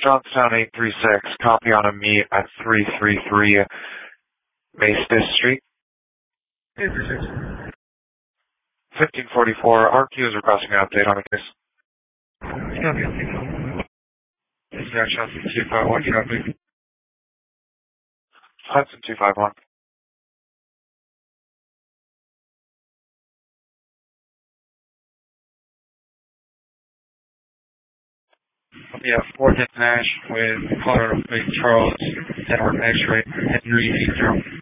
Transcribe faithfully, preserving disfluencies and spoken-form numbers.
Johnstown eight three six, copy on a meet at three three three Maestas Street. eight three six. fifteen forty-four, R Q is requesting an update on the case. Copy. This is Johnstown two five one, copy. Hudson two five one. Yeah, four hit Nash with Colorado Big Charles, Edward X-ray, Henry zero.